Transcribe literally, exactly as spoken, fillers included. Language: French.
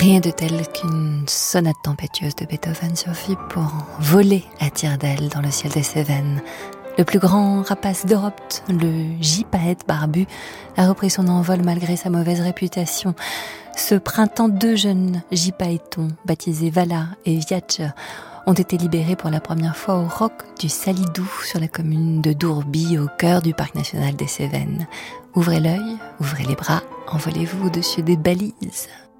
Rien de tel qu'une sonate tempétueuse de Beethoven suffit pour voler à tire-d'aile dans le ciel des Cévennes. Le plus grand rapace d'Europe, le gypaète barbu, a repris son envol malgré sa mauvaise réputation. Ce printemps, deux jeunes gypaétons, baptisés Vala et Viatch, ont été libérés pour la première fois au roc du Salidou, sur la commune de Dourby, au cœur du parc national des Cévennes. Ouvrez l'œil, ouvrez les bras, envolez-vous au-dessus des balises.